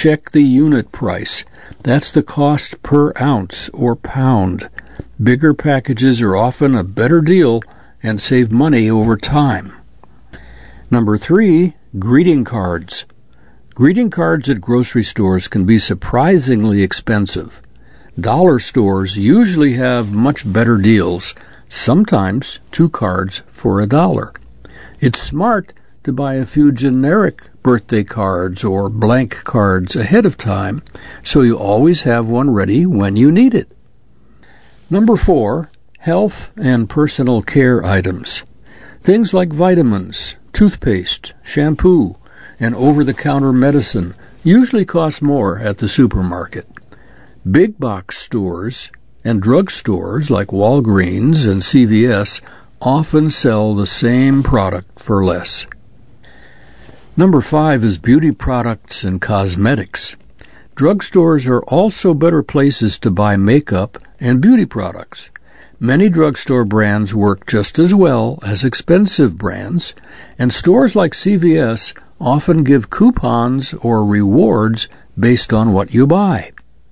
check the unit price. That's the cost per ounce or pound. Bigger packages are often a better deal and save money over time. Number 3, greeting cards. Greeting cards at grocery stores can be surprisingly expensive. Dollar stores usually have much better deals, sometimes 2 cards for $1. It's smart to buy a few generic birthday cards or blank cards ahead of time, so you always have one ready when you need it. Number 4, health and personal care items. Things like vitamins, toothpaste, shampoo, and over-the-counter medicine usually cost more at the supermarket. Big box stores and drug stores like Walgreens and CVS often sell the same product for less. Number 5 is beauty products and cosmetics. Drugstores are also better places to buy makeup and beauty products. Many drugstore brands work just as well as expensive brands, and stores like CVS often give coupons or rewards based on what you buy.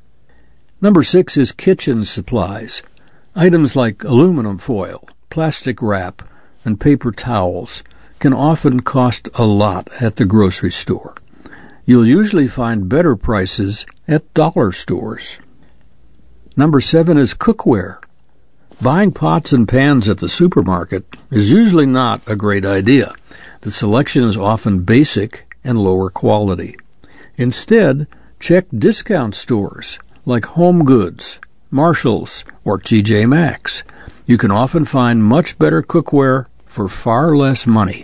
Number 6 is kitchen supplies. Items like aluminum foil, plastic wrap, and paper towels can often cost a lot at the grocery store. You'll usually find better prices at dollar stores. Number 7 is cookware. Buying pots and pans at the supermarket is usually not a great idea. The selection is often basic and lower quality. Instead, check discount stores like Home Goods, Marshalls, or TJ Maxx. You can often find much better cookware for far less money.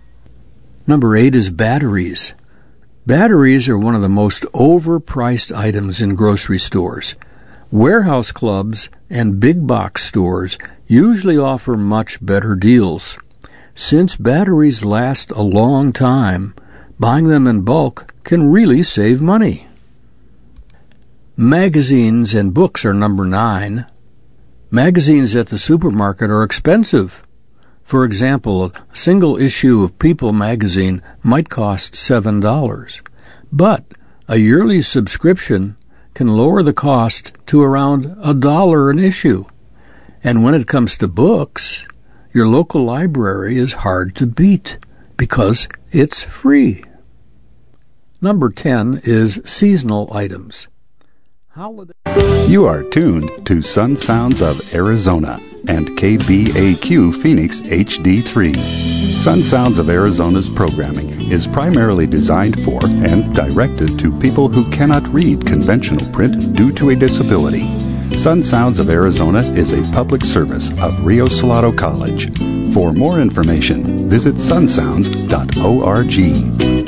Number 8 is batteries. Batteries are one of the most overpriced items in grocery stores. Warehouse clubs and big box stores usually offer much better deals. Since batteries last a long time, buying them in bulk can really save money. Magazines and books are number 9. Magazines at the supermarket are expensive. For example, a single issue of People magazine might cost $7, but a yearly subscription can lower the cost to around $1 an issue. And when it comes to books, your local library is hard to beat because it's free. Number 10 is seasonal items. You are tuned to Sun Sounds of Arizona and KBAQ Phoenix HD3. Sun Sounds of Arizona's programming is primarily designed for and directed to people who cannot read conventional print due to a disability. Sun Sounds of Arizona is a public service of Rio Salado College. For more information, visit sunsounds.org.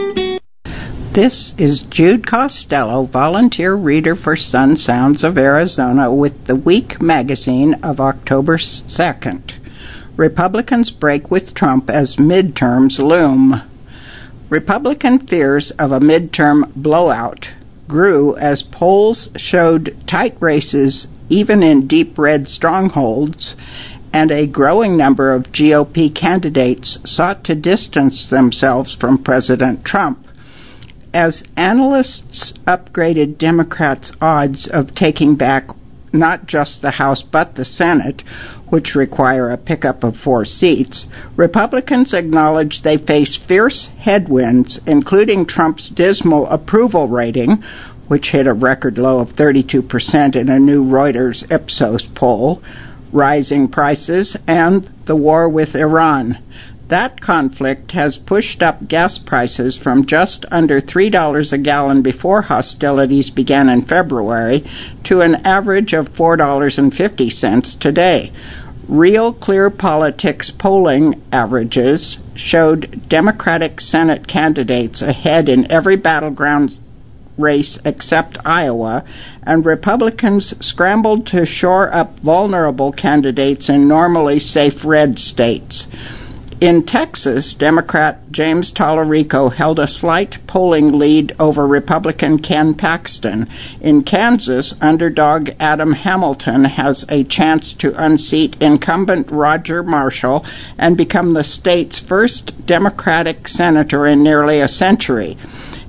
This is Jude Costello, volunteer reader for Sun Sounds of Arizona with the Week magazine of October 2nd. Republicans break with Trump as midterms loom. Republican fears of a midterm blowout grew as polls showed tight races even in deep red strongholds, and a growing number of GOP candidates sought to distance themselves from President Trump. As analysts upgraded Democrats' odds of taking back not just the House but the Senate, which require a pickup of 4 seats, Republicans acknowledge they face fierce headwinds, including Trump's dismal approval rating, which hit a record low of 32% in a new Reuters Ipsos poll, rising prices, and the war with Iran. That conflict has pushed up gas prices from just under $3 a gallon before hostilities began in February to an average of $4.50 today. Real Clear Politics polling averages showed Democratic Senate candidates ahead in every battleground race except Iowa, and Republicans scrambled to shore up vulnerable candidates in normally safe red states. In Texas, Democrat James Tallarico held a slight polling lead over Republican Ken Paxton. In Kansas, underdog Adam Hamilton has a chance to unseat incumbent Roger Marshall and become the state's first Democratic senator in nearly a century.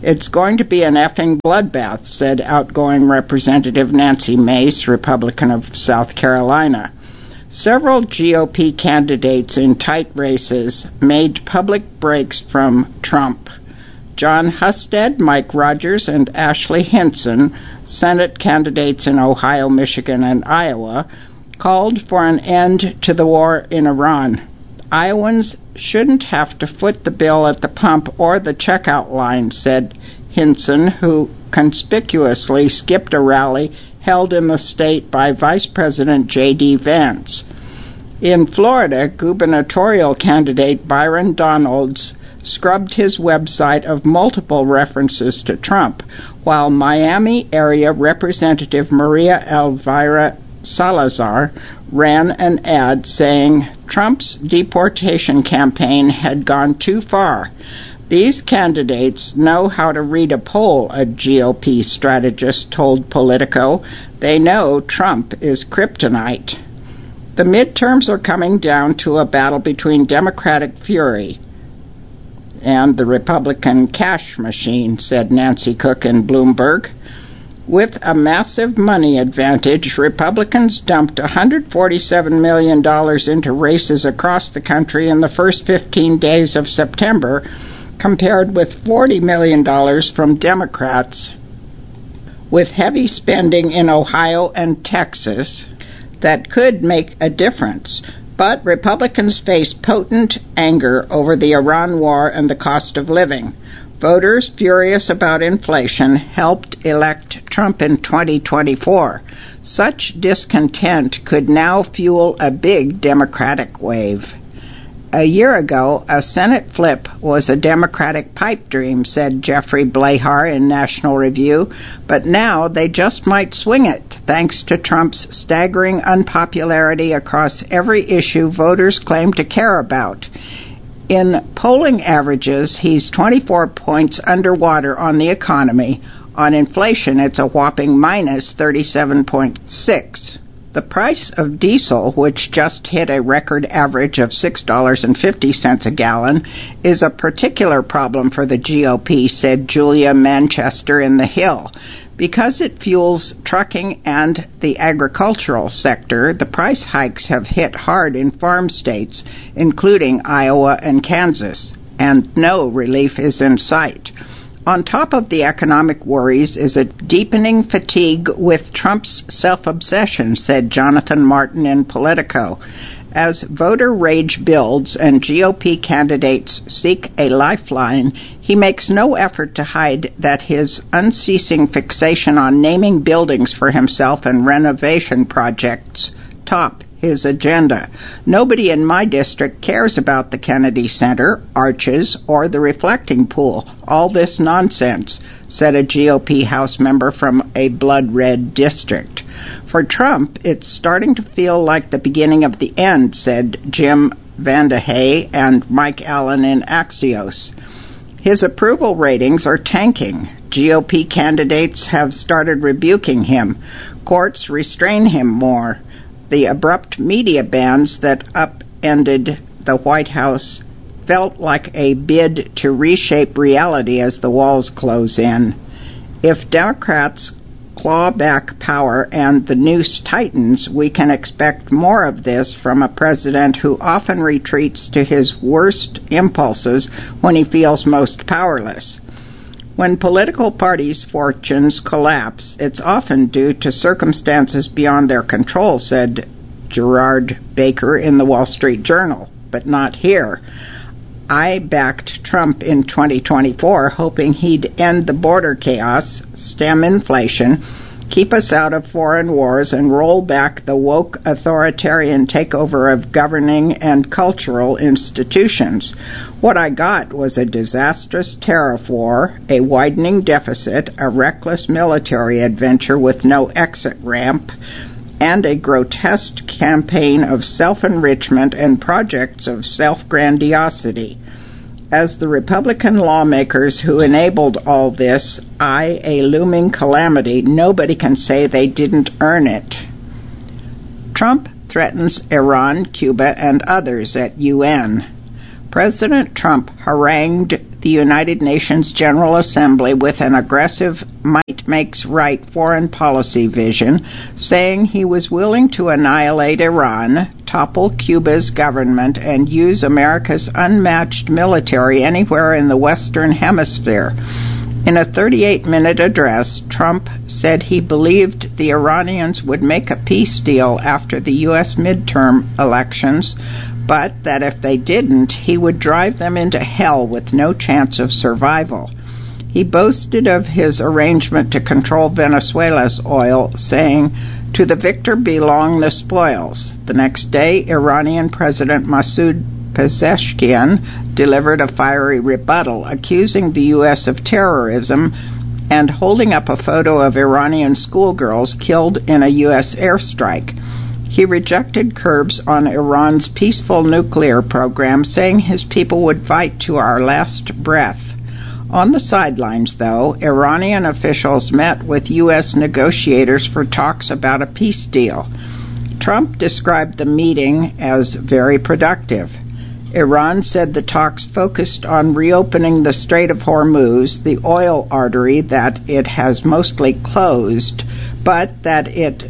It's going to be an effing bloodbath, said outgoing Representative Nancy Mace, Republican of South Carolina. Several GOP candidates in tight races made public breaks from Trump. John Husted, Mike Rogers, and Ashley Hinson, Senate candidates in Ohio, Michigan, and Iowa, called for an end to the war in Iran. Iowans shouldn't have to foot the bill at the pump or the checkout line, said Hinson, who conspicuously skipped a rally held in the state by Vice President J.D. Vance. In Florida, gubernatorial candidate Byron Donalds scrubbed his website of multiple references to Trump, while Miami area Representative Maria Elvira Salazar ran an ad saying Trump's deportation campaign had gone too far. These candidates know how to read a poll, a GOP strategist told Politico. They know Trump is kryptonite. The midterms are coming down to a battle between Democratic fury and the Republican cash machine, said Nancy Cook in Bloomberg. With a massive money advantage, Republicans dumped $147 million into races across the country in the first 15 days of September, compared with $40 million from Democrats. With heavy spending in Ohio and Texas, that could make a difference. But Republicans face potent anger over the Iran war and the cost of living. Voters furious about inflation helped elect Trump in 2024. Such discontent could now fuel a big Democratic wave. A year ago, a Senate flip was a Democratic pipe dream, said Jeffrey Blahar in National Review, but now they just might swing it, thanks to Trump's staggering unpopularity across every issue voters claim to care about. In polling averages, he's 24 points underwater on the economy. On inflation, it's a whopping minus 37.6. The price of diesel, which just hit a record average of $6.50 a gallon, is a particular problem for the GOP, said Julia Manchester in The Hill. Because it fuels trucking and the agricultural sector, the price hikes have hit hard in farm states, including Iowa and Kansas, and no relief is in sight. On top of the economic worries is a deepening fatigue with Trump's self-obsession, said Jonathan Martin in Politico. As voter rage builds and GOP candidates seek a lifeline, he makes no effort to hide that his unceasing fixation on naming buildings for himself and renovation projects top his agenda. Nobody in my district cares about the Kennedy Center, arches, or the reflecting pool. All this nonsense, said a GOP House member from a blood-red district. For Trump, it's starting to feel like the beginning of the end, said Jim Vandehey and Mike Allen in Axios. His approval ratings are tanking. GOP candidates have started rebuking him. Courts restrain him more. The abrupt media bans that upended the White House felt like a bid to reshape reality as the walls close in. If Democrats claw back power and the noose tightens, we can expect more of this from a president who often retreats to his worst impulses when he feels most powerless. When political parties' fortunes collapse, it's often due to circumstances beyond their control, said Gerard Baker in the Wall Street Journal, but not here. I backed Trump in 2024, hoping he'd end the border chaos, stem inflation, keep us out of foreign wars, and roll back the woke authoritarian takeover of governing and cultural institutions. What I got was a disastrous tariff war, a widening deficit, a reckless military adventure with no exit ramp, and a grotesque campaign of self-enrichment and projects of self-grandiosity. As the Republican lawmakers who enabled all this eye a looming calamity, nobody can say they didn't earn it. Trump threatens Iran, Cuba, and others at UN. President Trump harangued the United Nations General Assembly with an aggressive might makes right foreign policy vision, saying he was willing to annihilate Iran, topple Cuba's government, and use America's unmatched military anywhere in the Western Hemisphere. In a 38-minute address, Trump said he believed the Iranians would make a peace deal after the U.S. midterm elections, but that if they didn't, he would drive them into hell with no chance of survival. He boasted of his arrangement to control Venezuela's oil, saying, "To the victor belong the spoils." The next day, Iranian President Masoud Pezeshkian delivered a fiery rebuttal, accusing the U.S. of terrorism and holding up a photo of Iranian schoolgirls killed in a U.S. airstrike. He rejected curbs on Iran's peaceful nuclear program, saying his people would fight to our last breath. On the sidelines, though, Iranian officials met with U.S. negotiators for talks about a peace deal. Trump described the meeting as very productive. Iran said the talks focused on reopening the Strait of Hormuz, the oil artery that it has mostly closed, but that its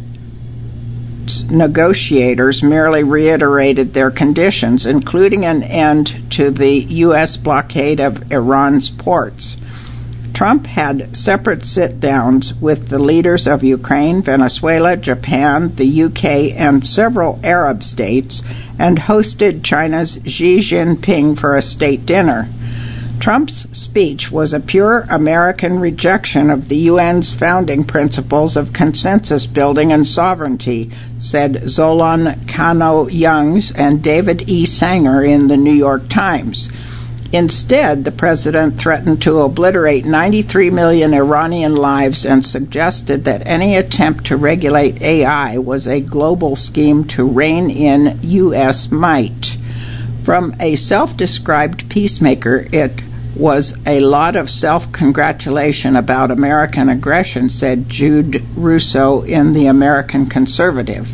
negotiators merely reiterated their conditions, including an end to the U.S. blockade of Iran's ports. Trump had separate sit-downs with the leaders of Ukraine, Venezuela, Japan, the UK, and several Arab states, and hosted China's Xi Jinping for a state dinner. Trump's speech was a pure American rejection of the UN's founding principles of consensus building and sovereignty, said Zolan Kano-Youngs and David E. Sanger in the New York Times. Instead, the president threatened to obliterate 93 million Iranian lives and suggested that any attempt to regulate AI was a global scheme to rein in U.S. might. From a self-described peacemaker, it was a lot of self-congratulation about American aggression, said Jude Russo in The American Conservative.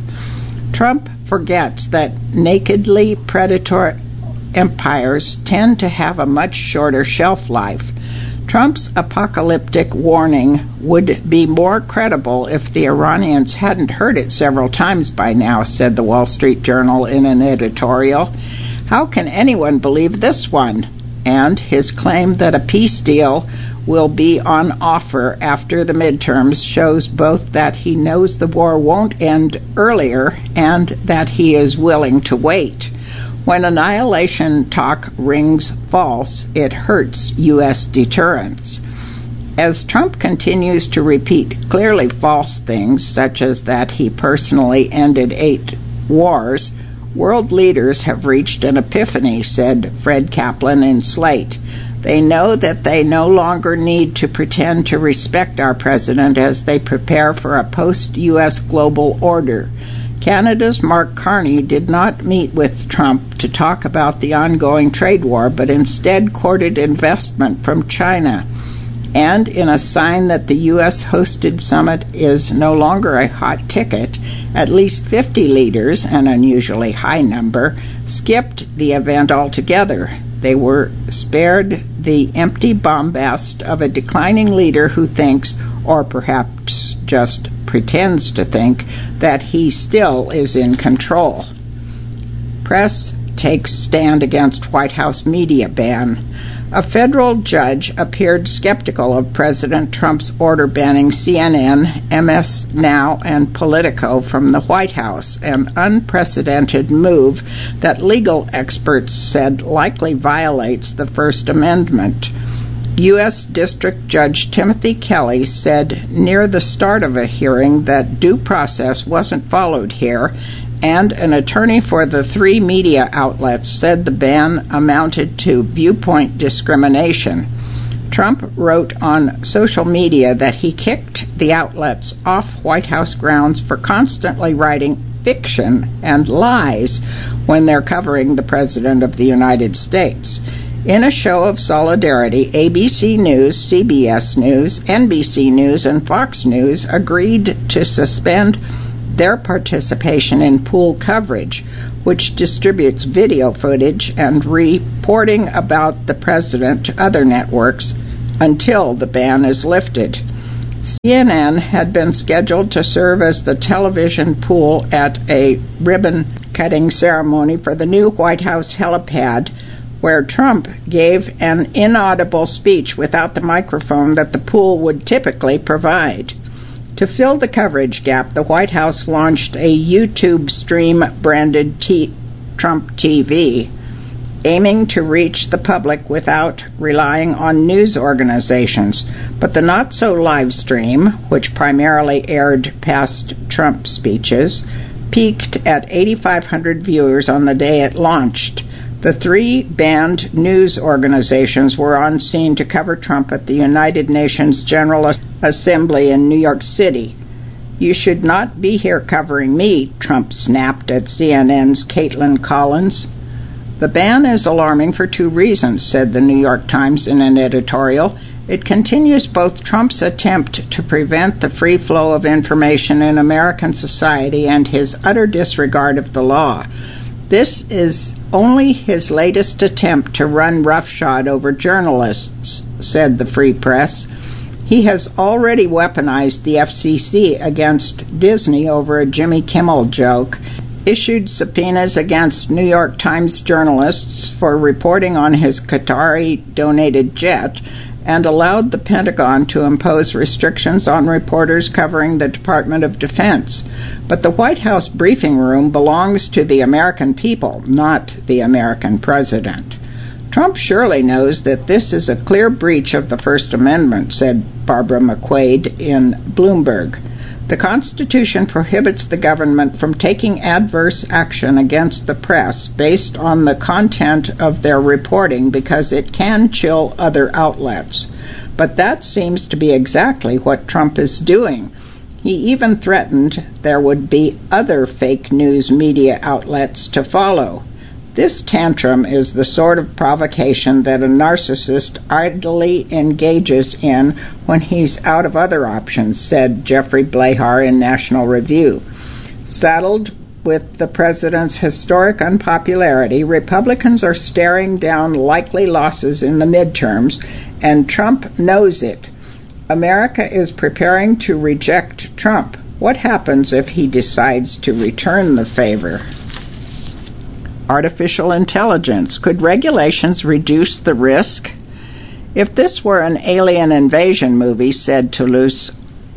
Trump forgets that nakedly predatory empires tend to have a much shorter shelf life. Trump's apocalyptic warning would be more credible if the Iranians hadn't heard it several times by now, said the Wall Street Journal in an editorial. How can anyone believe this one? And his claim that a peace deal will be on offer after the midterms shows both that he knows the war won't end earlier and that he is willing to wait. When annihilation talk rings false, it hurts U.S. deterrence. As Trump continues to repeat clearly false things, such as that he personally ended 8 wars, world leaders have reached an epiphany, said Fred Kaplan in Slate. They know that they no longer need to pretend to respect our president as they prepare for a post-U.S. global order. Canada's Mark Carney did not meet with Trump to talk about the ongoing trade war, but instead courted investment from China. And in a sign that the U.S.-hosted summit is no longer a hot ticket, at least 50 leaders, an unusually high number, skipped the event altogether. They were spared the empty bombast of a declining leader who thinks, or perhaps just pretends to think, that he still is in control. Press takes stand against White House media ban. A federal judge appeared skeptical of President Trump's order banning CNN, MS Now, and Politico from the White House, an unprecedented move that legal experts said likely violates the First Amendment. U.S. District Judge Timothy Kelly said near the start of a hearing that due process wasn't followed here, and an attorney for the 3 media outlets said the ban amounted to viewpoint discrimination. Trump wrote on social media that he kicked the outlets off White House grounds for constantly writing fiction and lies when they're covering the President of the United States. In a show of solidarity, ABC News, CBS News, NBC News, and Fox News agreed to suspend their participation in pool coverage, which distributes video footage and reporting about the president to other networks until the ban is lifted. CNN had been scheduled to serve as the television pool at a ribbon-cutting ceremony for the new White House helipad, where Trump gave an inaudible speech without the microphone that the pool would typically provide. To fill the coverage gap, the White House launched a YouTube stream branded Trump TV, aiming to reach the public without relying on news organizations. But the not-so-live stream, which primarily aired past Trump speeches, peaked at 8,500 viewers on the day it launched. The three banned news organizations were on scene to cover Trump at the United Nations General Assembly in New York City. "You should not be here covering me," Trump snapped at CNN's Caitlin Collins. "The ban is alarming for two reasons," said the New York Times in an editorial. "It continues both Trump's attempt to prevent the free flow of information in American society and his utter disregard of the law. This is only his latest attempt to run roughshod over journalists," said the Free Press. "He has already weaponized the FCC against Disney over a Jimmy Kimmel joke, issued subpoenas against New York Times journalists for reporting on his Qatari-donated jet, and allowed the Pentagon to impose restrictions on reporters covering the Department of Defense. But the White House briefing room belongs to the American people, not the American president. Trump surely knows that this is a clear breach of the First Amendment," said Barbara McQuaid in Bloomberg. "The Constitution prohibits the government from taking adverse action against the press based on the content of their reporting because it can chill other outlets. But that seems to be exactly what Trump is doing. He even threatened there would be other fake news media outlets to follow. This tantrum is the sort of provocation that a narcissist idly engages in when he's out of other options," said Jeffrey Blahar in National Review. Saddled with the president's historic unpopularity, Republicans are staring down likely losses in the midterms, and Trump knows it. America is preparing to reject Trump. What happens if he decides to return the favor? Artificial intelligence. Could regulations reduce the risk? If this were an alien invasion movie, said Toulouse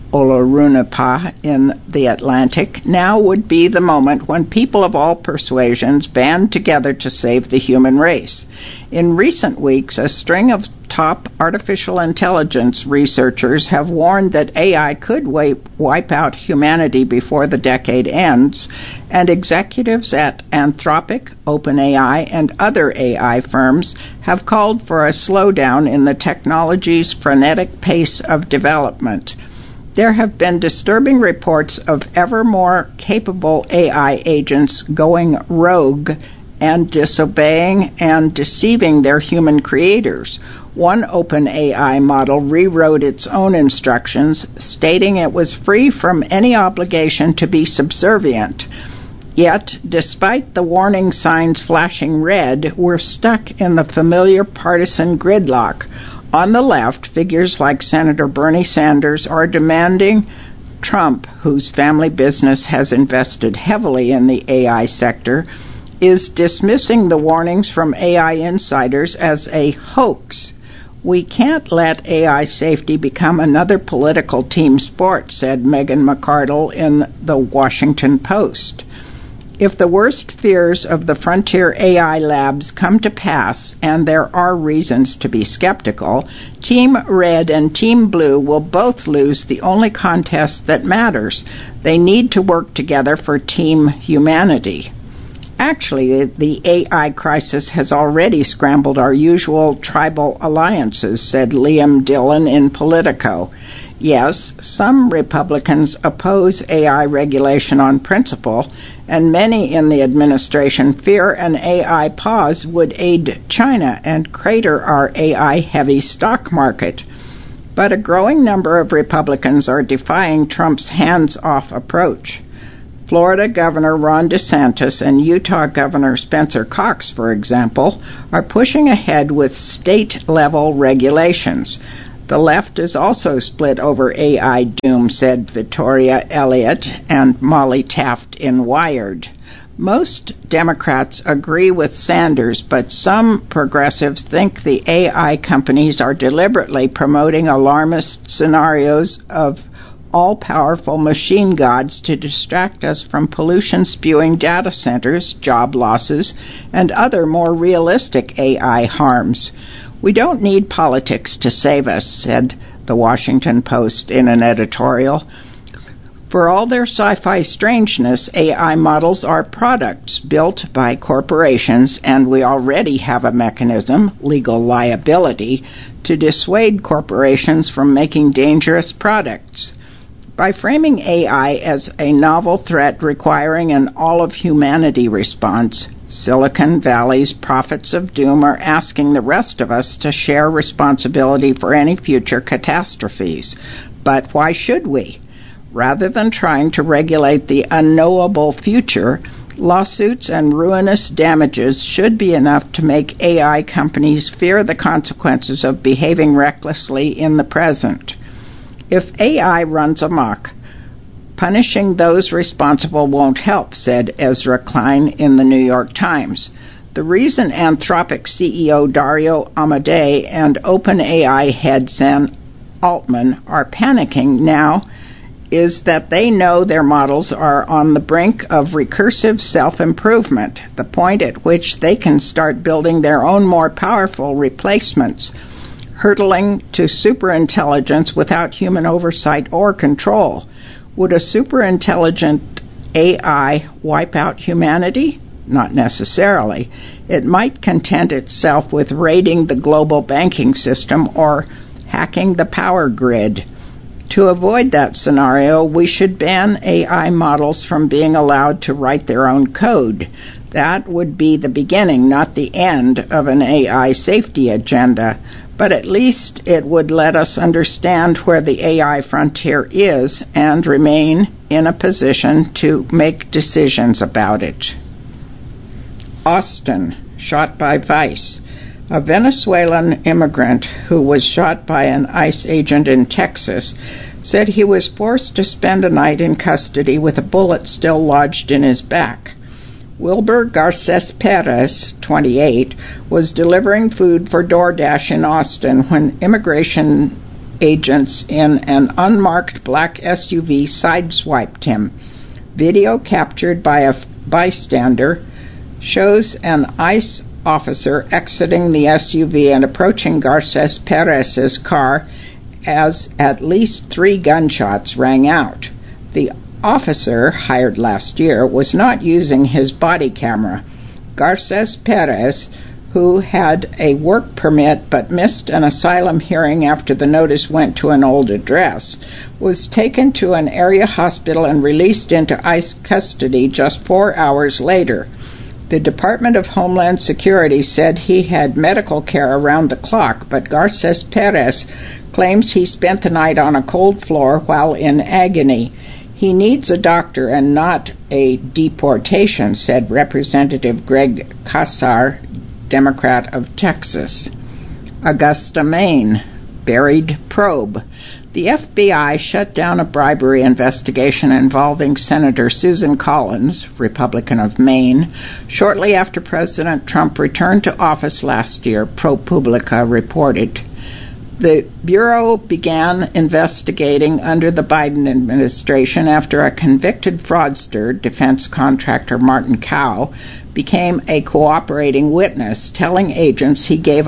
Olorunnipa in The Atlantic, now would be the moment when people of all persuasions band together to save the human race. In recent weeks, a string of top artificial intelligence researchers have warned that AI could wipe out humanity before the decade ends, and executives at Anthropic, OpenAI, and other AI firms have called for a slowdown in the technology's frenetic pace of development. There have been disturbing reports of ever more capable AI agents going rogue and disobeying and deceiving their human creators. One OpenAI model rewrote its own instructions, stating it was free from any obligation to be subservient. Yet, despite the warning signs flashing red, we're stuck in the familiar partisan gridlock. On the left, figures like Senator Bernie Sanders are demanding Trump, whose family business has invested heavily in the AI sector, is dismissing the warnings from AI insiders as a hoax. "We can't let AI safety become another political team sport," said Megan McArdle in The Washington Post. If the worst fears of the frontier AI labs come to pass, and there are reasons to be skeptical, Team Red and Team Blue will both lose the only contest that matters. They need to work together for Team Humanity. Actually, the AI crisis has already scrambled our usual tribal alliances, said Liam Dillon in Politico. Yes, some Republicans oppose AI regulation on principle, and many in the administration fear an AI pause would aid China and crater our AI-heavy stock market. But a growing number of Republicans are defying Trump's hands-off approach. Florida Governor Ron DeSantis and Utah Governor Spencer Cox, for example, are pushing ahead with state-level regulations. The left is also split over AI doom, said Victoria Elliott and Molly Taft in Wired. Most Democrats agree with Sanders, but some progressives think the AI companies are deliberately promoting alarmist scenarios of all-powerful machine gods to distract us from pollution-spewing data centers, job losses, and other more realistic AI harms. We don't need politics to save us, said the Washington Post in an editorial. For all their sci-fi strangeness, AI models are products built by corporations, and we already have a mechanism, legal liability, to dissuade corporations from making dangerous products. By framing AI as a novel threat requiring an all-of-humanity response, Silicon Valley's prophets of doom are asking the rest of us to share responsibility for any future catastrophes. But why should we? Rather than trying to regulate the unknowable future, lawsuits and ruinous damages should be enough to make AI companies fear the consequences of behaving recklessly in the present. If AI runs amok, punishing those responsible won't help, said Ezra Klein in the New York Times. The reason Anthropic CEO Dario Amodei and OpenAI head Sam Altman are panicking now is that they know their models are on the brink of recursive self-improvement, the point at which they can start building their own more powerful replacements, hurtling to superintelligence without human oversight or control. Would a superintelligent AI wipe out humanity? Not necessarily. It might content itself with raiding the global banking system or hacking the power grid. To avoid that scenario, we should ban AI models from being allowed to write their own code. That would be the beginning, not the end, of an AI safety agenda. But at least it would let us understand where the AI frontier is and remain in a position to make decisions about it. Austin, shot by Vice. A Venezuelan immigrant who was shot by an ICE agent in Texas said he was forced to spend a night in custody with a bullet still lodged in his back. Wilbur Garces Perez, 28, was delivering food for DoorDash in Austin when immigration agents in an unmarked black SUV sideswiped him. Video captured by a bystander shows an ICE officer exiting the SUV and approaching Garces Perez's car as at least 3 gunshots rang out. The officer, hired last year, was not using his body camera. Garces Perez, who had a work permit but missed an asylum hearing after the notice went to an old address, was taken to an area hospital and released into ICE custody just 4 hours later. The Department of Homeland Security said he had medical care around the clock, but Garces Perez claims he spent the night on a cold floor while in agony. He needs a doctor and not a deportation, said Representative Greg Casar, Democrat of Texas. Augusta, Maine. Buried probe. The FBI shut down a bribery investigation involving Senator Susan Collins, Republican of Maine, shortly after President Trump returned to office last year, ProPublica reported. The Bureau began investigating under the Biden administration after a convicted fraudster, defense contractor Martin Cow, became a cooperating witness, telling agents he gave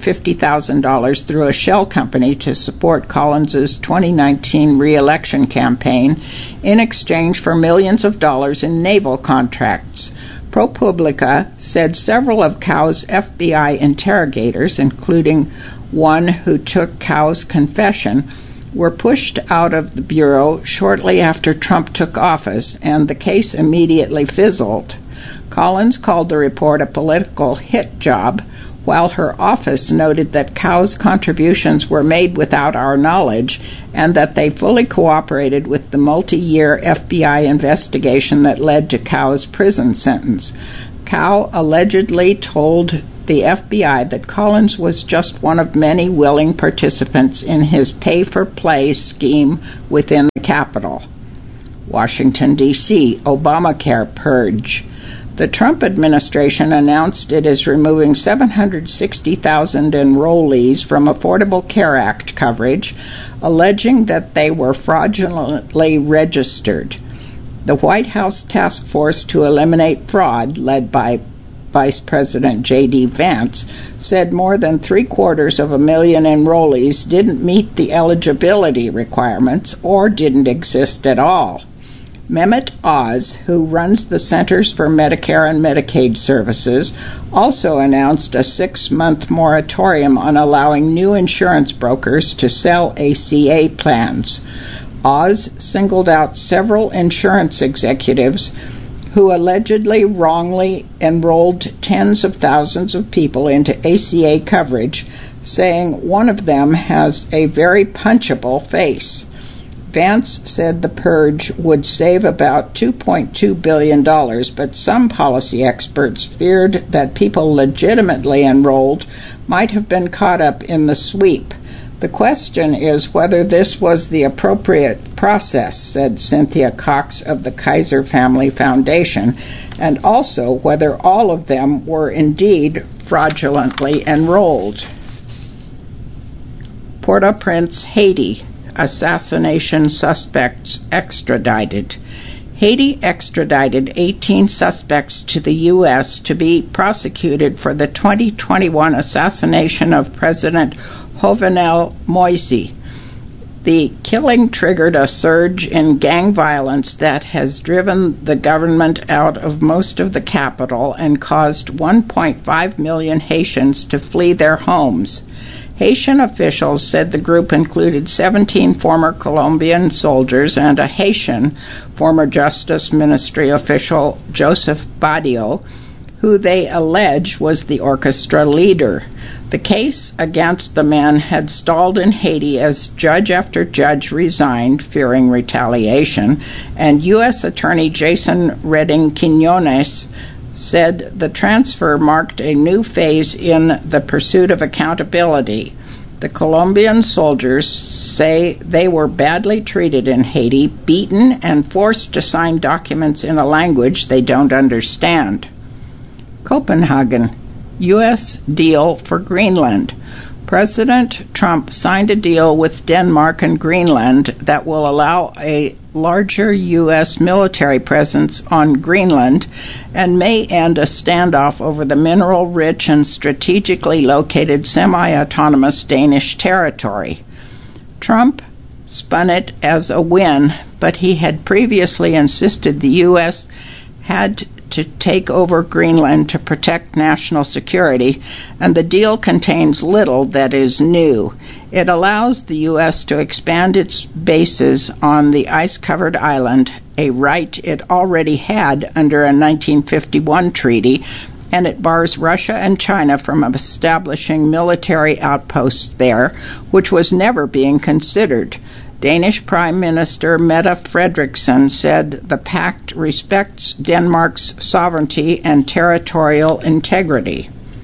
$150,000 through a shell company to support Collins's 2019 re-election campaign in exchange for millions of dollars in naval contracts. ProPublica said several of Cow's FBI interrogators, including one who took Cow's confession, were pushed out of the Bureau shortly after Trump took office, and the case immediately fizzled. Collins called the report a political hit job, while her office noted that Kau's contributions were made without our knowledge and that they fully cooperated with the multi-year FBI investigation that led to Kau's prison sentence. Kau allegedly told the FBI that Collins was just one of many willing participants in his pay-for-play scheme within the Capitol. Washington, D.C., Obamacare purge. The Trump administration announced it is removing 760,000 enrollees from Affordable Care Act coverage, alleging that they were fraudulently registered. The White House task force to eliminate fraud, led by Vice President J.D. Vance, said more than 750,000 enrollees didn't meet the eligibility requirements or didn't exist at all. Mehmet Oz, who runs the Centers for Medicare and Medicaid Services, also announced a 6-month moratorium on allowing new insurance brokers to sell ACA plans. Oz singled out several insurance executives who allegedly wrongly enrolled tens of thousands of people into ACA coverage, saying one of them has a very punchable face. Vance said the purge would save about $2.2 billion, but some policy experts feared that people legitimately enrolled might have been caught up in the sweep. The question is whether this was the appropriate process, said Cynthia Cox of the Kaiser Family Foundation, and also whether all of them were indeed fraudulently enrolled. Port-au-Prince, Haiti. Assassination suspects extradited. Haiti extradited 18 suspects to the U.S. to be prosecuted for the 2021 assassination of President Jovenel Moise. The killing triggered a surge in gang violence that has driven the government out of most of the capital and caused 1.5 million Haitians to flee their homes. Haitian officials said the group included 17 former Colombian soldiers and a Haitian former Justice Ministry official, Joseph Badio, who they allege was the orchestra leader. The case against the men had stalled in Haiti as judge after judge resigned, fearing retaliation, and U.S. Attorney Jason Redding Quinones said the transfer marked a new phase in the pursuit of accountability. The Colombian soldiers say they were badly treated in Haiti, beaten, and forced to sign documents in a language they don't understand. Copenhagen, U.S. deal for Greenland. President Trump signed a deal with Denmark and Greenland that will allow a larger U.S. military presence on Greenland and may end a standoff over the mineral-rich and strategically located semi-autonomous Danish territory. Trump spun it as a win, but he had previously insisted the U.S. had to take over Greenland to protect national security, and the deal contains little that is new. It allows the U.S. to expand its bases on the ice-covered island, a right it already had under a 1951 treaty, and it bars Russia and China from establishing military outposts there, which was never being considered. Danish Prime Minister Mette Frederiksen said the pact respects Denmark's sovereignty and territorial integrity.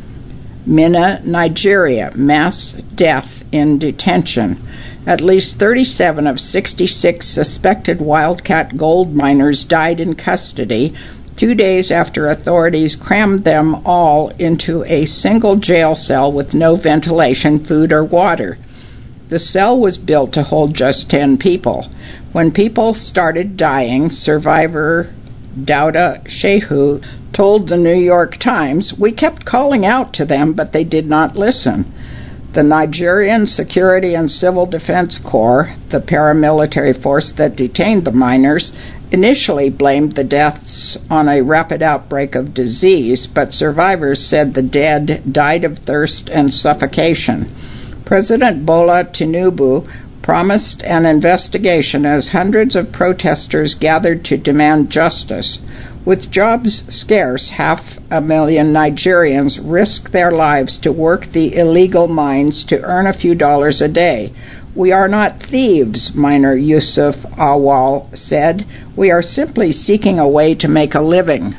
Minna, Nigeria, mass death in detention. At least 37 of 66 suspected wildcat gold miners died in custody 2 days after authorities crammed them all into a single jail cell with no ventilation, food, or water. The cell was built to hold just 10 people. When people started dying, survivor Dauda Shehu told the New York Times, "We kept calling out to them, but they did not listen." The Nigerian Security and Civil Defense Corps, the paramilitary force that detained the miners, initially blamed the deaths on a rapid outbreak of disease, but survivors said the dead died of thirst and suffocation. President Bola Tinubu promised an investigation as hundreds of protesters gathered to demand justice. With jobs scarce, 500,000 Nigerians risk their lives to work the illegal mines to earn a few dollars a day. We are not thieves, miner Yusuf Awal said. We are simply seeking a way to make a living.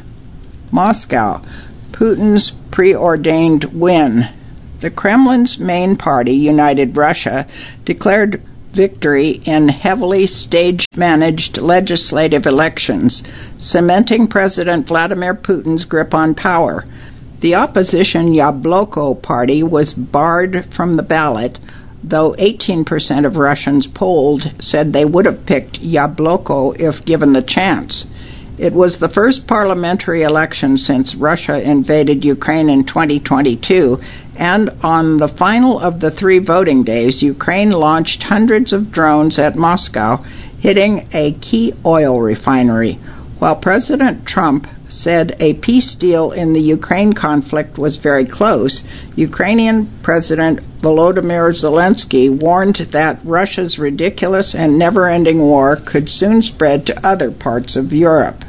Moscow, Putin's preordained win. The Kremlin's main party, United Russia, declared victory in heavily stage-managed legislative elections, cementing President Vladimir Putin's grip on power. The opposition Yabloko party was barred from the ballot, though 18% of Russians polled said they would have picked Yabloko if given the chance. It was the first parliamentary election since Russia invaded Ukraine in 2022, and on the final of the 3 voting days, Ukraine launched hundreds of drones at Moscow, hitting a key oil refinery. While President Trump said a peace deal in the Ukraine conflict was very close, Ukrainian President Volodymyr Zelensky warned that Russia's ridiculous and never-ending war could soon spread to other parts of Europe.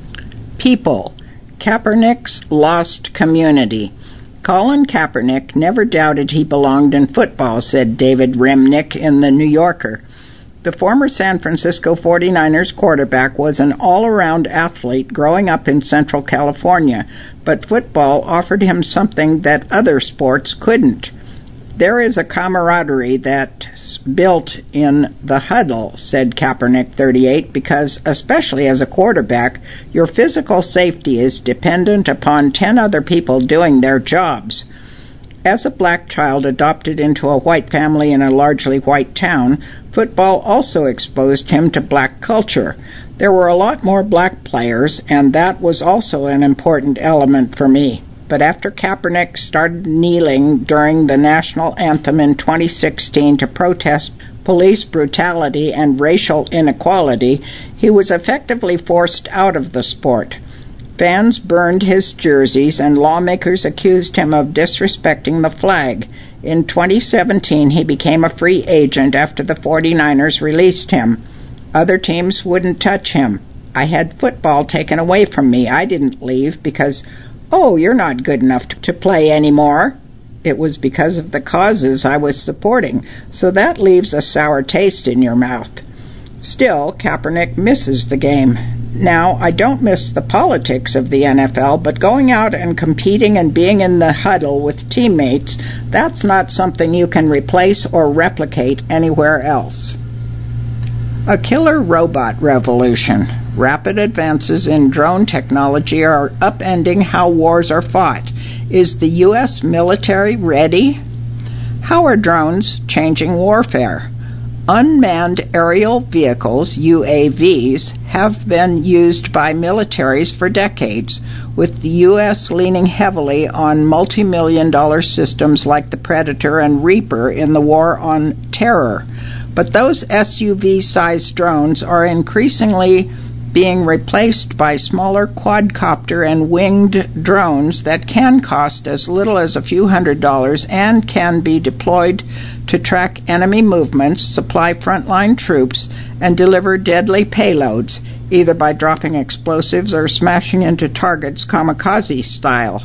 People. Kaepernick's lost community. Colin Kaepernick never doubted he belonged in football, said David Remnick in The New Yorker. The former San Francisco 49ers quarterback was an all-around athlete growing up in Central California, but football offered him something that other sports couldn't. There is a camaraderie that's built in the huddle, said Kaepernick, 38, because, especially as a quarterback, your physical safety is dependent upon 10 other people doing their jobs. As a black child adopted into a white family in a largely white town, football also exposed him to black culture. There were a lot more black players, and that was also an important element for me. But after Kaepernick started kneeling during the national anthem in 2016 to protest police brutality and racial inequality, he was effectively forced out of the sport. Fans burned his jerseys, and lawmakers accused him of disrespecting the flag. In 2017, he became a free agent after the 49ers released him. Other teams wouldn't touch him. I had football taken away from me. I didn't leave because, oh, you're not good enough to play anymore. It was because of the causes I was supporting, so that leaves a sour taste in your mouth. Still, Kaepernick misses the game. Now, I don't miss the politics of the NFL, but going out and competing and being in the huddle with teammates, that's not something you can replace or replicate anywhere else. A killer robot revolution. Rapid advances in drone technology are upending how wars are fought. Is the U.S. military ready? How are drones changing warfare? Unmanned aerial vehicles, UAVs, have been used by militaries for decades, with the U.S. leaning heavily on multi-million-dollar systems like the Predator and Reaper in the war on terror. But those SUV-sized drones are increasingly being replaced by smaller quadcopter and winged drones that can cost as little as a few $100s and can be deployed to track enemy movements, supply frontline troops, and deliver deadly payloads, either by dropping explosives or smashing into targets kamikaze style.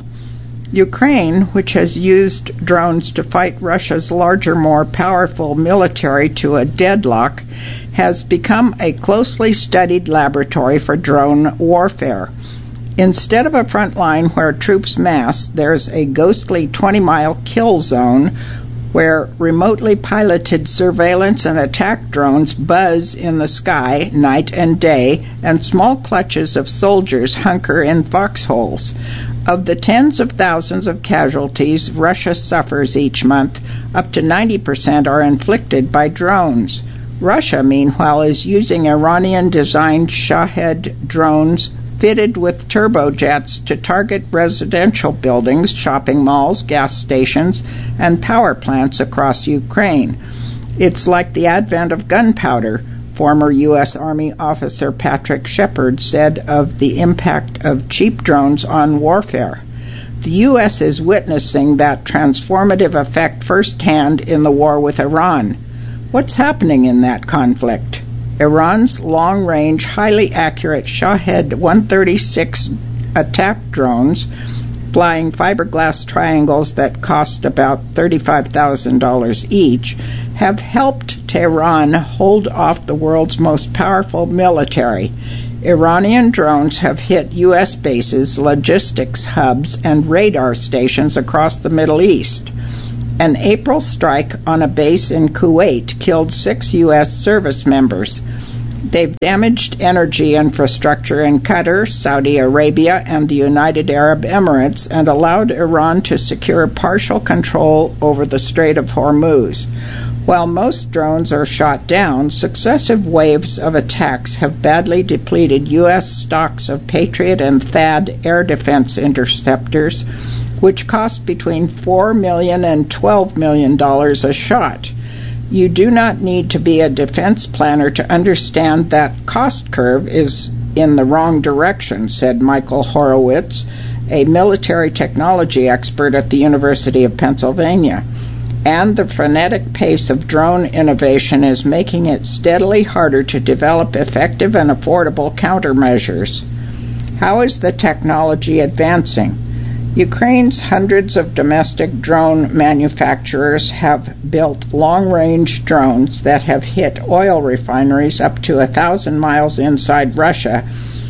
Ukraine, which has used drones to fight Russia's larger, more powerful military to a deadlock, has become a closely studied laboratory for drone warfare. Instead of a front line where troops mass, there's a ghostly 20-mile kill zone where remotely piloted surveillance and attack drones buzz in the sky night and day, and small clutches of soldiers hunker in foxholes. Of the tens of thousands of casualties Russia suffers each month, up to 90% are inflicted by drones. Russia, meanwhile, is using Iranian-designed Shahed drones fitted with turbojets to target residential buildings, shopping malls, gas stations, and power plants across Ukraine. It's like the advent of gunpowder, former U.S. Army officer Patrick Shepard said of the impact of cheap drones on warfare. The U.S. is witnessing that transformative effect firsthand in the war with Iran. What's happening in that conflict? Iran's long-range, highly accurate Shahed 136 attack drones, flying fiberglass triangles that cost about $35,000 each, have helped Tehran hold off the world's most powerful military. Iranian drones have hit U.S. bases, logistics hubs, and radar stations across the Middle East. An April strike on a base in Kuwait killed 6 U.S. service members. They've damaged energy infrastructure in Qatar, Saudi Arabia, and the United Arab Emirates and allowed Iran to secure partial control over the Strait of Hormuz. While most drones are shot down, successive waves of attacks have badly depleted U.S. stocks of Patriot and THAAD air defense interceptors, which cost between $4 million and $12 million a shot. You do not need to be a defense planner to understand that cost curve is in the wrong direction, said Michael Horowitz, a military technology expert at the University of Pennsylvania. And the frenetic pace of drone innovation is making it steadily harder to develop effective and affordable countermeasures. How is the technology advancing? Ukraine's hundreds of domestic drone manufacturers have built long-range drones that have hit oil refineries up to 1,000 miles inside Russia,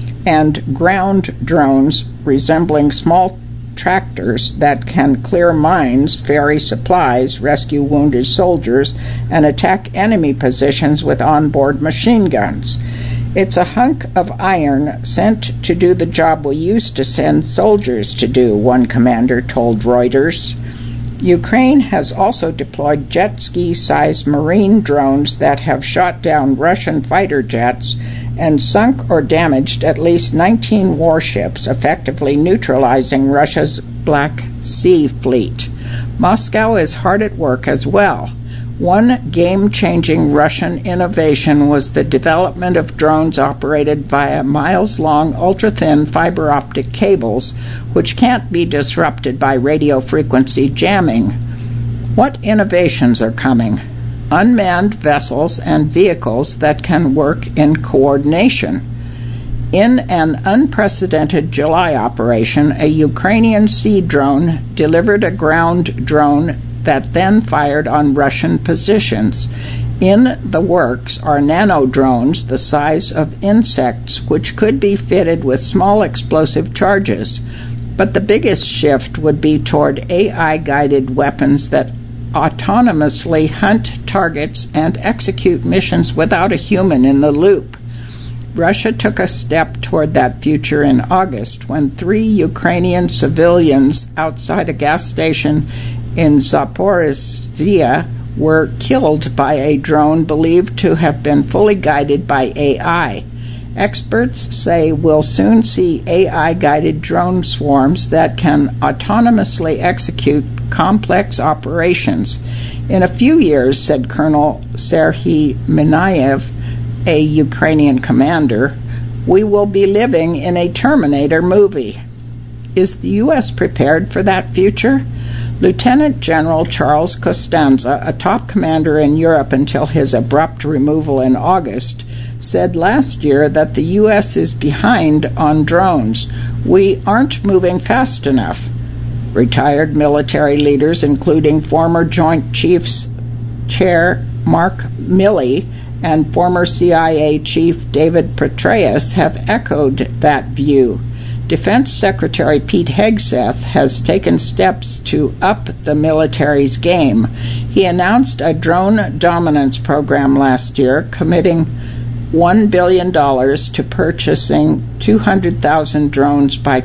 and ground drones resembling small tractors that can clear mines, ferry supplies, rescue wounded soldiers, and attack enemy positions with onboard machine guns. It's a hunk of iron sent to do the job we used to send soldiers to do, one commander told Reuters. Ukraine has also deployed jet ski-sized marine drones that have shot down Russian fighter jets and sunk or damaged at least 19 warships, effectively neutralizing Russia's Black Sea fleet. Moscow is hard at work as well. One game-changing Russian innovation was the development of drones operated via miles-long ultra-thin fiber optic cables, which can't be disrupted by radio frequency jamming. What innovations are coming? Unmanned vessels and vehicles that can work in coordination. In an unprecedented July operation, a Ukrainian sea drone delivered a ground drone that then fired on Russian positions. In the works are nano drones the size of insects, which could be fitted with small explosive charges. But the biggest shift would be toward AI-guided weapons that autonomously hunt targets and execute missions without a human in the loop. Russia took a step toward that future in August when 3 Ukrainian civilians outside a gas station in Zaporizhzhia were killed by a drone believed to have been fully guided by AI. Experts say we'll soon see AI-guided drone swarms that can autonomously execute complex operations. In a few years, said Colonel Serhiy Minayev, a Ukrainian commander, we will be living in a Terminator movie. Is the U.S. prepared for that future? Lieutenant General Charles Costanza, a top commander in Europe until his abrupt removal in August, said last year that the U.S. is behind on drones. We aren't moving fast enough. Retired military leaders, including former Joint Chiefs Chair Mark Milley and former CIA Chief David Petraeus, have echoed that view. Defense Secretary Pete Hegseth has taken steps to up the military's game. He announced a drone dominance program last year, committing $1 billion to purchasing 200,000 drones by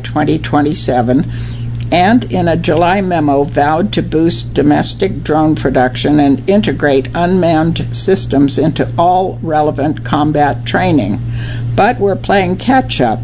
2027, and in a July memo vowed to boost domestic drone production and integrate unmanned systems into all relevant combat training. But we're playing catch-up.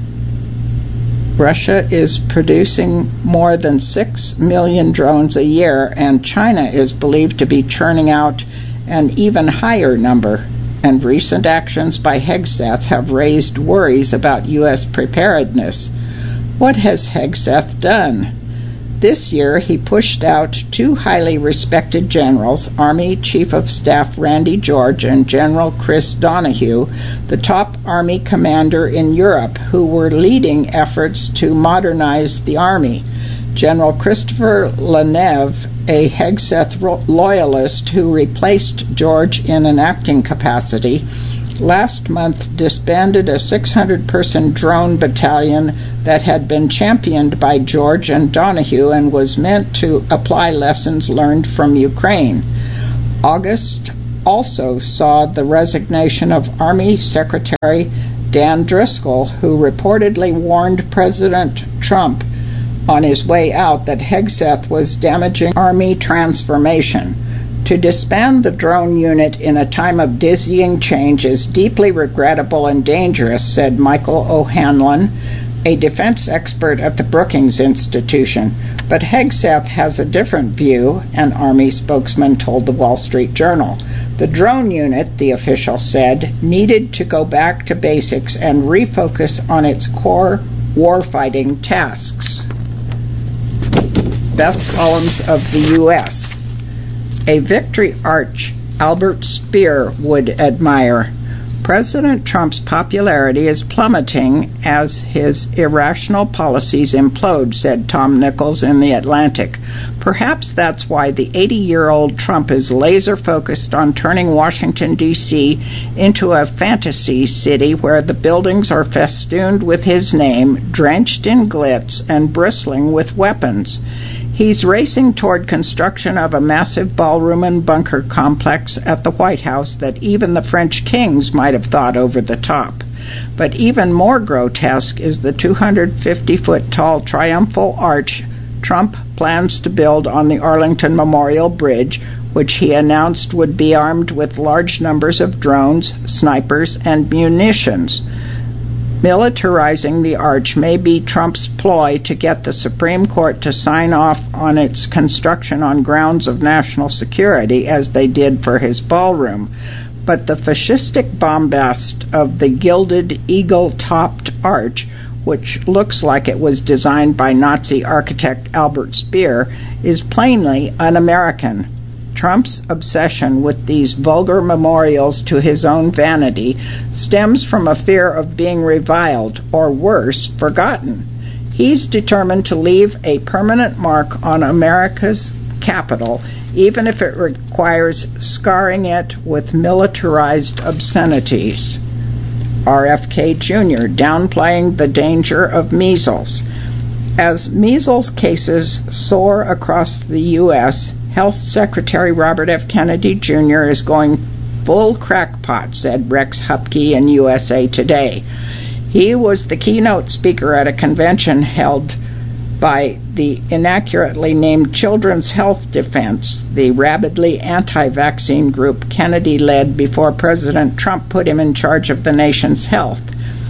Russia is producing more than 6 million drones a year, and China is believed to be churning out an even higher number. And recent actions by Hegseth have raised worries about U.S. preparedness. What has Hegseth done? This year, he pushed out two highly respected generals, Army Chief of Staff Randy George and General Chris Donahue, the top Army commander in Europe, who were leading efforts to modernize the Army. General Christopher Leneve, a Hegseth loyalist who replaced George in an acting capacity, last month disbanded a 600-person drone battalion that had been championed by George and Donahue and was meant to apply lessons learned from Ukraine. August also saw the resignation of Army Secretary Dan Driscoll, who reportedly warned President Trump on his way out that Hegseth was damaging Army transformation. To disband the drone unit in a time of dizzying change is deeply regrettable and dangerous, said Michael O'Hanlon, a defense expert at the Brookings Institution. But Hegseth has a different view, an Army spokesman told the Wall Street Journal. The drone unit, the official said, needed to go back to basics and refocus on its core warfighting tasks. Best columns of the U.S. A victory arch Albert Speer would admire. President Trump's popularity is plummeting as his irrational policies implode, said Tom Nichols in The Atlantic. Perhaps that's why the 80-year-old Trump is laser-focused on turning Washington, D.C. into a fantasy city where the buildings are festooned with his name, drenched in glitz, and bristling with weapons. He's racing toward construction of a massive ballroom and bunker complex at the White House that even the French kings might have thought over the top. But even more grotesque is the 250-foot-tall triumphal arch Trump plans to build on the Arlington Memorial Bridge, which he announced would be armed with large numbers of drones, snipers, and munitions. Militarizing the arch may be Trump's ploy to get the Supreme Court to sign off on its construction on grounds of national security, as they did for his ballroom. But the fascistic bombast of the gilded eagle-topped arch, which looks like it was designed by Nazi architect Albert Speer, is plainly un-American. Trump's obsession with these vulgar memorials to his own vanity stems from a fear of being reviled, or worse, forgotten. He's determined to leave a permanent mark on America's capital, even if it requires scarring it with militarized obscenities. RFK Jr. downplaying the danger of measles. As measles cases soar across the U.S., Health Secretary Robert F. Kennedy Jr. is going full crackpot, said Rex Hupke in USA Today. He was the keynote speaker at a convention held by the inaccurately named Children's Health Defense, the rabidly anti-vaccine group Kennedy led before President Trump put him in charge of the nation's health.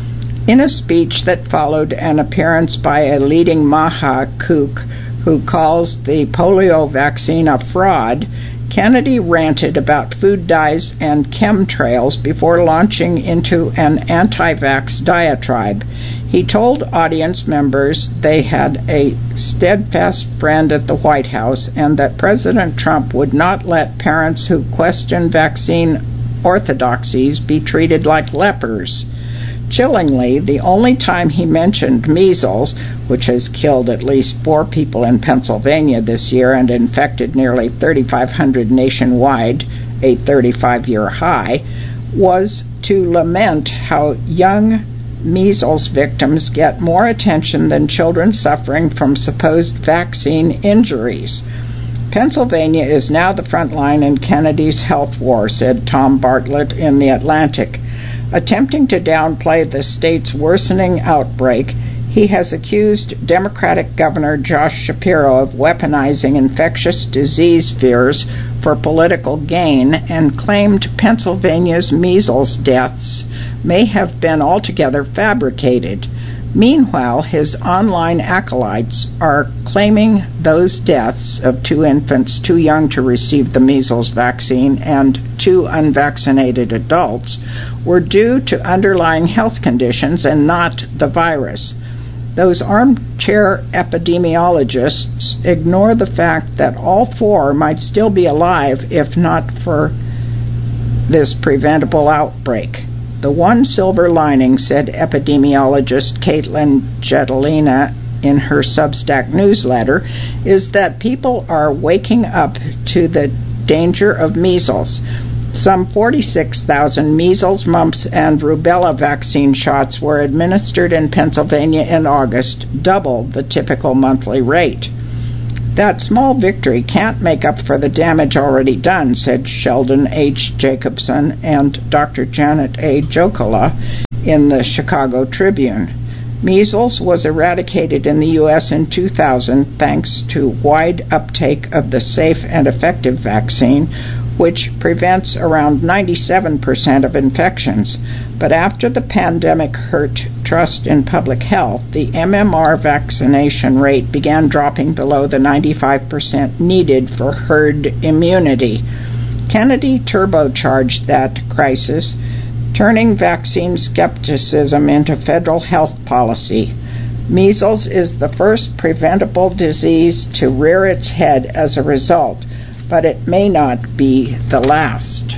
In a speech that followed an appearance by a leading Maha kook who calls the polio vaccine a fraud, Kennedy ranted about food dyes and chemtrails before launching into an anti-vax diatribe. He told audience members they had a steadfast friend at the White House and that President Trump would not let parents who question vaccine orthodoxies be treated like lepers. Chillingly, the only time he mentioned measles, which has killed at least 4 people in Pennsylvania this year and infected nearly 3,500 nationwide, a 35-year high, was to lament how young measles victims get more attention than children suffering from supposed vaccine injuries. Pennsylvania is now the front line in Kennedy's health war, said Tom Bartlett in The Atlantic. Attempting to downplay the state's worsening outbreak, he has accused Democratic Governor Josh Shapiro of weaponizing infectious disease fears for political gain and claimed Pennsylvania's measles deaths may have been altogether fabricated. Meanwhile, his online acolytes are claiming those deaths of 2 infants too young to receive the measles vaccine and 2 unvaccinated adults were due to underlying health conditions and not the virus. Those armchair epidemiologists ignore the fact that all four might still be alive if not for this preventable outbreak. The one silver lining, said epidemiologist Caitlin Jetelina in her Substack newsletter, is that people are waking up to the danger of measles. Some 46,000 measles, mumps, and rubella vaccine shots were administered in Pennsylvania in August, double the typical monthly rate. That small victory can't make up for the damage already done, said Sheldon H. Jacobson and Dr. Janet A. Jokola in the Chicago Tribune. Measles was eradicated in the U.S. in 2000 thanks to wide uptake of the safe and effective vaccine, which prevents around 97% of infections. But after the pandemic hurt trust in public health, the MMR vaccination rate began dropping below the 95% needed for herd immunity. Kennedy turbocharged that crisis, turning vaccine skepticism into federal health policy. Measles is the first preventable disease to rear its head as a result, but it may not be the last.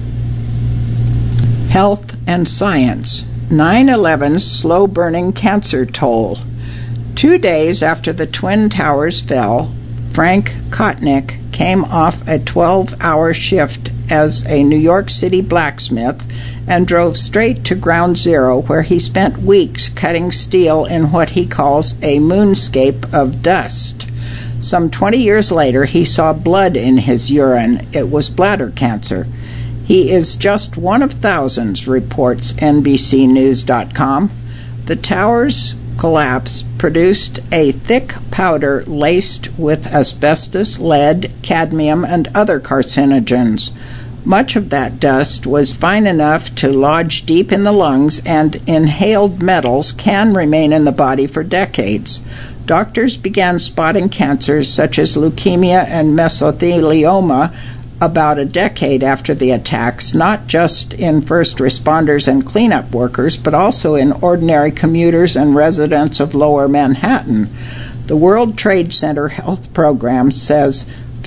Health and science. 9/11's slow-burning cancer toll. 2 days after the Twin Towers fell, Frank Kotnick came off a 12-hour shift as a New York City blacksmith and drove straight to Ground Zero, where he spent weeks cutting steel in what he calls a moonscape of dust. Some 20 years later, he saw blood in his urine. It was bladder cancer. He is just one of thousands, reports NBCNews.com. The tower's collapse produced a thick powder laced with asbestos, lead, cadmium, and other carcinogens. Much of that dust was fine enough to lodge deep in the lungs, and inhaled metals can remain in the body for decades. Doctors began spotting cancers such as leukemia and mesothelioma about a decade after the attacks, not just in first responders and cleanup workers, but also in ordinary commuters and residents of Lower Manhattan. The World Trade Center Health Program says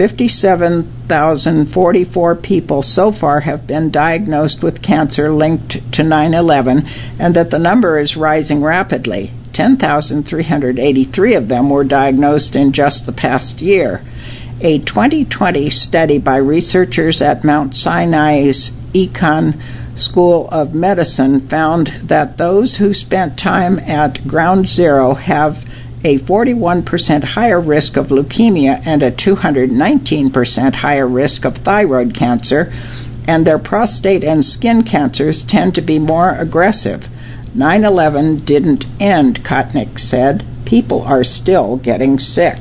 57,044 people so far have been diagnosed with cancer linked to 9/11, and that the number is rising rapidly. 10,383 of them were diagnosed in just the past year. A 2020 study by researchers at Mount Sinai's Icahn School of Medicine found that those who spent time at Ground Zero have a 41% higher risk of leukemia and a 219% higher risk of thyroid cancer, and their prostate and skin cancers tend to be more aggressive. 9/11 didn't end, Kotnick said. People are still getting sick.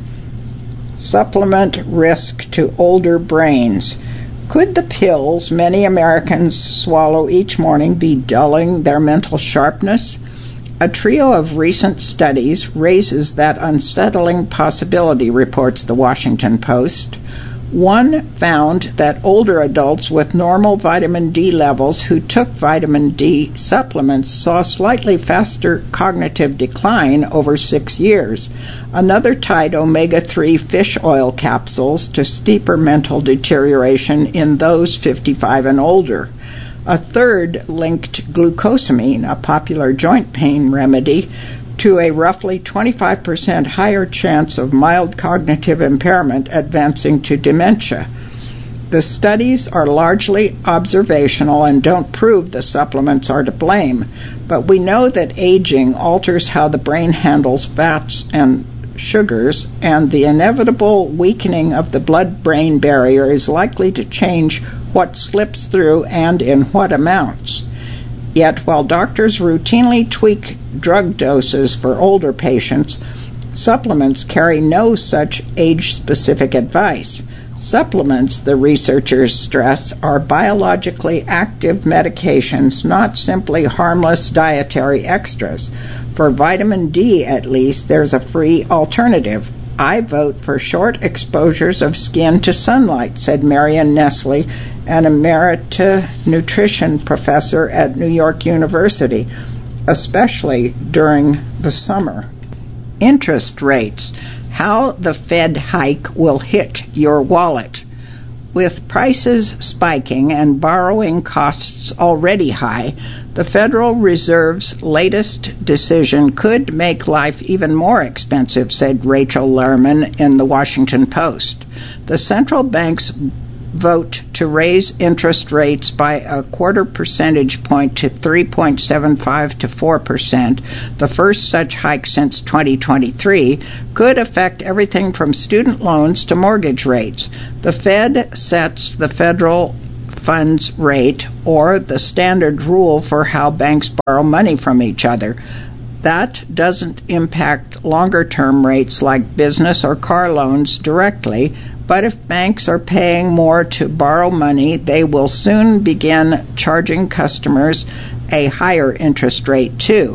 Supplement risk to older brains. Could the pills many Americans swallow each morning be dulling their mental sharpness? A trio of recent studies raises that unsettling possibility, reports the Washington Post. One found that older adults with normal vitamin D levels who took vitamin D supplements saw slightly faster cognitive decline over 6 years. Another tied omega-3 fish oil capsules to steeper mental deterioration in those 55 and older. A third linked glucosamine, a popular joint pain remedy, to a roughly 25% higher chance of mild cognitive impairment advancing to dementia. The studies are largely observational and don't prove the supplements are to blame, but we know that aging alters how the brain handles fats and sugars, and the inevitable weakening of the blood-brain barrier is likely to change what slips through and in what amounts. Yet, while doctors routinely tweak drug doses for older patients, supplements carry no such age-specific advice. Supplements, the researchers stress, are biologically active medications, not simply harmless dietary extras. For vitamin D, at least, there's a free alternative. I vote for short exposures of skin to sunlight, said Marion Nestle, an emerita nutrition professor at New York University. especially during the summer. Interest rates. How the Fed hike will hit your wallet. With prices spiking and borrowing costs already high, the Federal Reserve's latest decision could make life even more expensive, said Rachel Lerman in the Washington Post. The central bank's vote to raise interest rates by a quarter percentage point to 3.75 to 4%, the first such hike since 2023, could affect everything from student loans to mortgage rates. The Fed sets the federal funds rate, or the standard rule for how banks borrow money from each other. That doesn't impact longer-term rates like business or car loans directly, but if banks are paying more to borrow money, they will soon begin charging customers a higher interest rate too.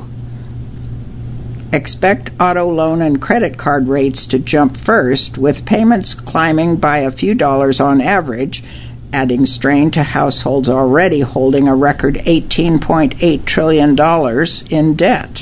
Expect auto loan and credit card rates to jump first, with payments climbing by a few dollars on average, adding strain to households already holding a record $18.8 trillion in debt.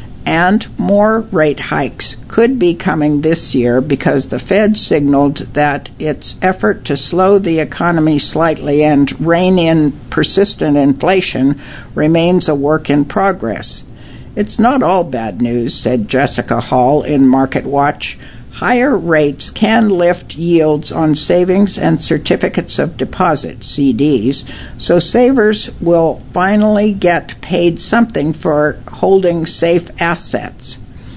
And more rate hikes could be coming this year because the Fed signaled that its effort to slow the economy slightly and rein in persistent inflation remains a work in progress. It's not all bad news, said Jessica Hall in MarketWatch. Higher rates can lift yields on savings and certificates of deposit, CDs, so savers will finally get paid something for holding safe assets.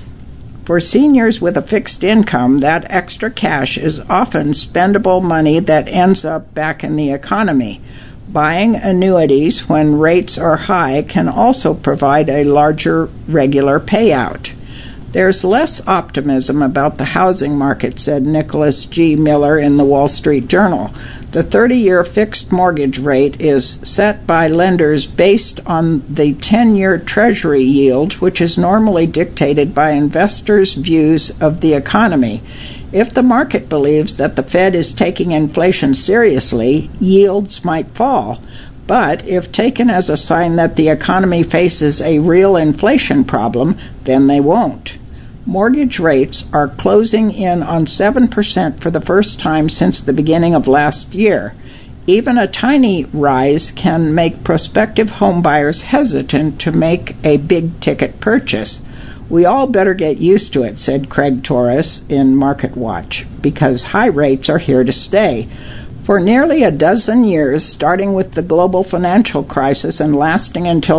For seniors with a fixed income, that extra cash is often spendable money that ends up back in the economy. Buying annuities when rates are high can also provide a larger regular payout. There's less optimism about the housing market, said Nicholas G. Miller in the Wall Street Journal. The 30-year fixed mortgage rate is set by lenders based on the 10-year Treasury yield, which is normally dictated by investors' views of the economy. If the market believes that the Fed is taking inflation seriously, yields might fall. But if taken as a sign that the economy faces a real inflation problem, then they won't. Mortgage rates are closing in on 7% for the first time since the beginning of last year. Even a tiny rise can make prospective homebuyers hesitant to make a big-ticket purchase. We all better get used to it, said Craig Torres in MarketWatch, because high rates are here to stay. For nearly a dozen years, starting with the global financial crisis and lasting until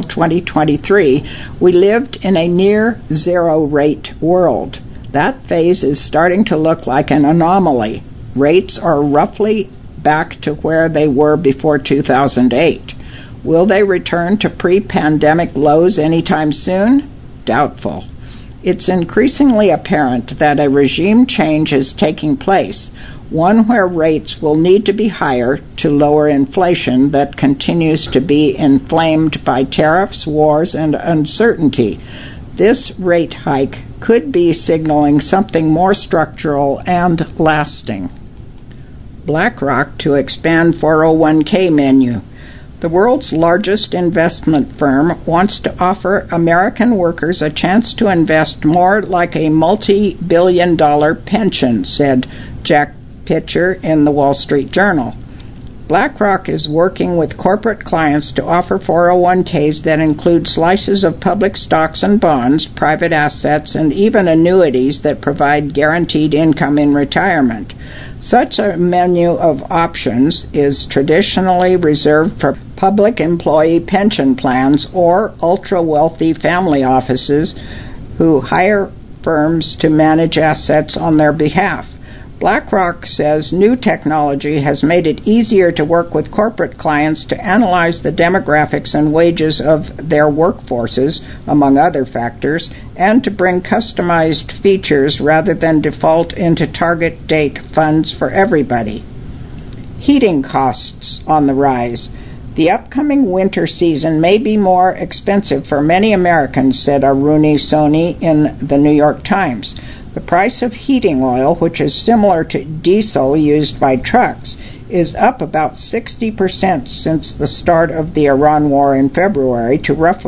2023, we lived in a near-zero rate world. That phase is starting to look like an anomaly. Rates are roughly back to where they were before 2008. Will they return to pre-pandemic lows anytime soon? Doubtful. It's increasingly apparent that a regime change is taking place, one where rates will need to be higher to lower inflation that continues to be inflamed by tariffs, wars, and uncertainty. This rate hike could be signaling something more structural and lasting. BlackRock to expand 401k menu. The world's largest investment firm wants to offer American workers a chance to invest more like a multi-billion-dollar pension, said Jack Pitcher in the Wall Street Journal. BlackRock is working with corporate clients to offer 401ks that include slices of public stocks and bonds, private assets, and even annuities that provide guaranteed income in retirement. Such a menu of options is traditionally reserved for public employee pension plans or ultra-wealthy family offices who hire firms to manage assets on their behalf. BlackRock says new technology has made it easier to work with corporate clients to analyze the demographics and wages of their workforces, among other factors, and to bring customized features rather than default into target date funds for everybody. Heating costs on the rise. The upcoming winter season may be more expensive for many Americans, said Aruni Soni in the New York Times. The price of heating oil, which is similar to diesel used by trucks, is up about 60% since the start of the Iran war in February to roughly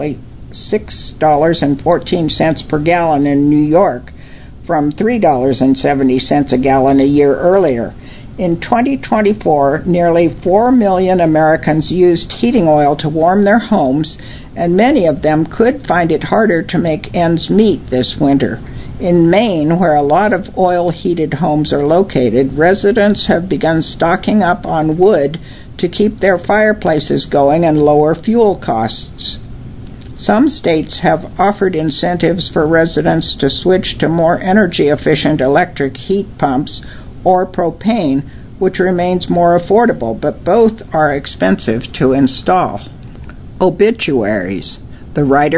$6.14 per gallon in New York from $3.70 a gallon a year earlier. In 2024, nearly 4 million Americans used heating oil to warm their homes, and many of them could find it harder to make ends meet this winter. In Maine, where a lot of oil-heated homes are located, residents have begun stocking up on wood to keep their fireplaces going and lower fuel costs. Some states have offered incentives for residents to switch to more energy-efficient electric heat pumps or propane, which remains more affordable, but both are expensive to install. Obituaries. The writer